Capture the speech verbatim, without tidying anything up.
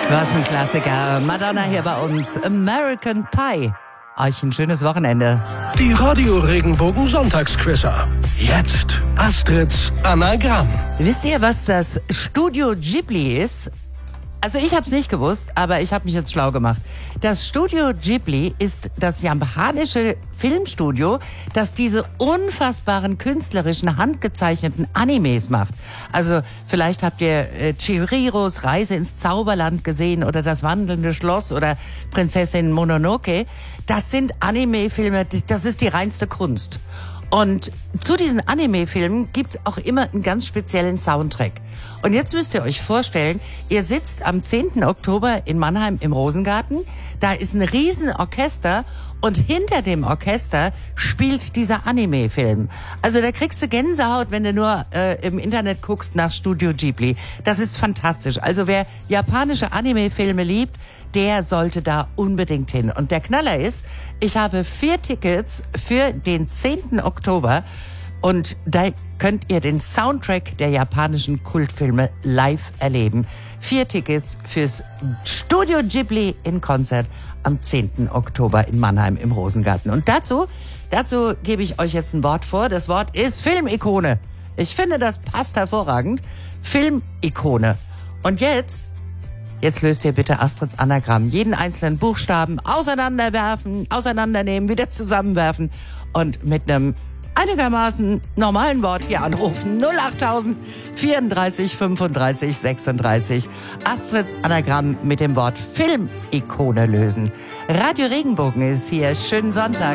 Was ein Klassiker. Madonna hier bei uns. American Pie. Euch ein schönes Wochenende. Die Radio Regenbogen Sonntagsquizzer. Jetzt Astrids Anagramm. Wisst ihr, was das Studio Ghibli ist? Also ich habe es nicht gewusst, aber ich habe mich jetzt schlau gemacht. Das Studio Ghibli ist das japanische Filmstudio, das diese unfassbaren künstlerischen, handgezeichneten Animes macht. Also vielleicht habt ihr äh, Chihiros Reise ins Zauberland gesehen oder Das wandelnde Schloss oder Prinzessin Mononoke. Das sind Anime-Filme, das ist die reinste Kunst. Und zu diesen Anime-Filmen gibt's auch immer einen ganz speziellen Soundtrack. Und jetzt müsst ihr euch vorstellen, ihr sitzt am zehnten Oktober in Mannheim im Rosengarten, da ist ein Riesenorchester und hinter dem Orchester spielt dieser Anime-Film. Also da kriegst du Gänsehaut, wenn du nur äh, im Internet guckst nach Studio Ghibli. Das ist fantastisch. Also wer japanische Anime-Filme liebt, der sollte da unbedingt hin. Und der Knaller ist, ich habe vier Tickets für den zehnten Oktober und da könnt ihr den Soundtrack der japanischen Kultfilme live erleben. Vier Tickets fürs Studio Ghibli in Konzert am zehnten Oktober in Mannheim im Rosengarten. Und dazu, dazu gebe ich euch jetzt ein Wort vor. Das Wort ist Filmikone. Ich finde, das passt hervorragend. Filmikone. Und jetzt, jetzt löst ihr bitte Astrids Anagramm. Jeden einzelnen Buchstaben auseinanderwerfen, auseinandernehmen, wieder zusammenwerfen und mit einem einigermaßen normalen Wort hier anrufen. null achttausend vierunddreißig fünfunddreißig sechsunddreißig. Astrids Anagramm mit dem Wort Filmikone lösen. Radio Regenbogen ist hier. Schönen Sonntag.